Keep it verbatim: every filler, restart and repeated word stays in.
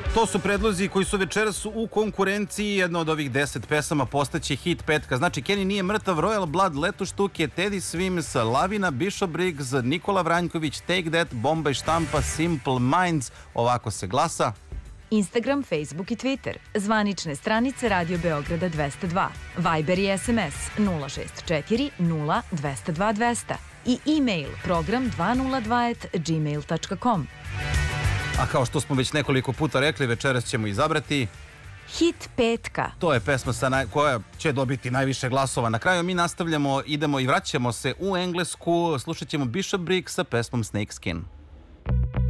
To su predlozi koji su večeras u konkurenciji. Jedna od ovih deset pesama postaće hit petka. Znači, Kenny nije mrtav, Royal Blood, Leto štuke, Teddy Swims, Lavina, Bishop Briggs, Nikola Vranjković, Take That, Bomba i štampa, Simple Minds. Ovako se glasa. Instagram, Facebook i Twitter, zvanične stranice Radio Beograda dvesta dva, Viber i S M S nula šest četiri nula dvesta dva dvesta i e-mail program dvesta dva at gmail tačka com. A kao što smo već nekoliko puta rekli, večeras ćemo izabrati hit petka. To je pesma sa naj... koja će dobiti najviše glasova. Na kraju mi nastavljamo, idemo i vraćamo se u Englesku. Slušat ćemo Bishop Briggs sa pesmom Snakeskin.